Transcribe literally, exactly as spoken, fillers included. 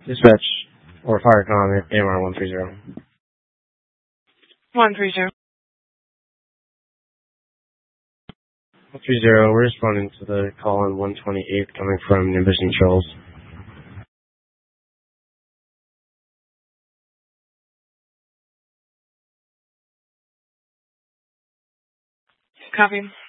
Dispatch or fire comm A M R one three zero. one three zero. one three zero, we're responding to the call on one twenty-eight coming from Nimbus and Charles. Copy.